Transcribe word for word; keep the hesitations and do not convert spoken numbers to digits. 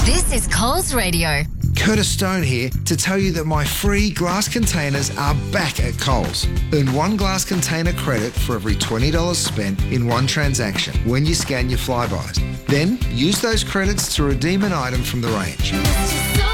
This is Coles Radio. Curtis Stone here to tell you that my free glass containers are back at Coles. Earn one glass container credit for every twenty dollars spent in one transaction when you scan your Flybys. Then use those credits to redeem an item from the range.